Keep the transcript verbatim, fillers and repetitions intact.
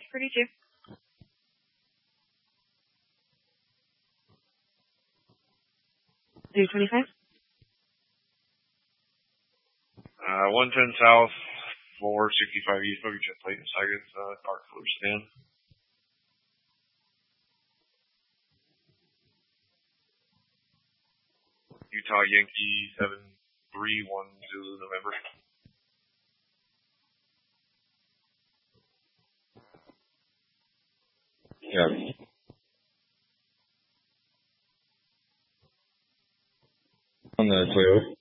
forty-two. zero twenty-five. Uh, one ten south, four sixty-five east, bogey jet plate, Saigon's, uh, dark color sedan. Utah Yankee seven three one Zulu November. Yeah. On the Toyota.